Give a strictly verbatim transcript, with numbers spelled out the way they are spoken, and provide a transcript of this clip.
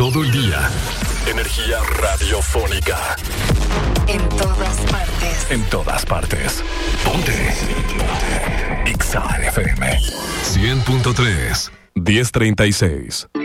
todo el día. Energía radiofónica. En todas partes. En todas partes. Ponte. Ponte. X A F M. cien punto tres. diez treinta y seis.